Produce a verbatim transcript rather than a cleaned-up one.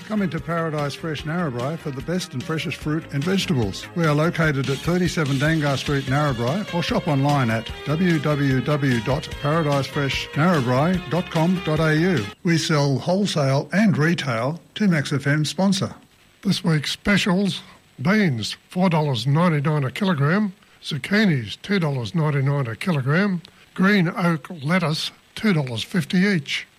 Come into Paradise Fresh Narrabri for the best and freshest fruit and vegetables. We are located at thirty-seven Dangar Street, Narrabri, or shop online at w w w dot paradise fresh narrabri dot com dot a u. We sell wholesale and retail to Max F M sponsor. This week's specials: beans, four dollars ninety-nine a kilogram, zucchinis, two dollars ninety-nine a kilogram, green oak lettuce, two dollars fifty each.